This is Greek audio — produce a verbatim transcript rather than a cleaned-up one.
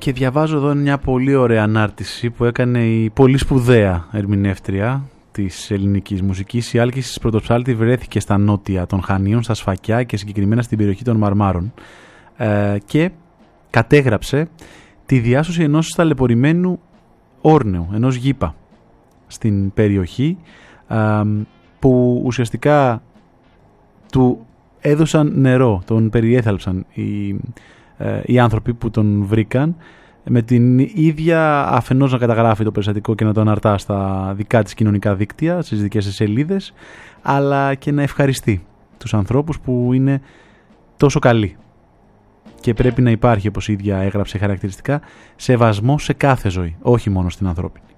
Και διαβάζω εδώ μια πολύ ωραία ανάρτηση που έκανε η πολύ σπουδαία ερμηνεύτρια της ελληνικής μουσικής. Η Άλκησης Πρωτοψάλτη βρέθηκε στα νότια των Χανίων, στα Σφακιά και συγκεκριμένα στην περιοχή των Μαρμάρων ε, και κατέγραψε τη διάσωση ενός ταλαιπωρημένου όρνεου, ενός γήπα στην περιοχή ε, που ουσιαστικά του έδωσαν νερό, τον περιέθαλψαν οι, ε, οι άνθρωποι που τον βρήκαν, με την ίδια αφενός να καταγράφει το περιστατικό και να το αναρτά στα δικά της κοινωνικά δίκτυα, στις δικές της σελίδες, αλλά και να ευχαριστεί τους ανθρώπους που είναι τόσο καλοί. Και πρέπει να υπάρχει, όπως η ίδια έγραψε χαρακτηριστικά, σεβασμό σε κάθε ζωή, όχι μόνο στην ανθρώπινη.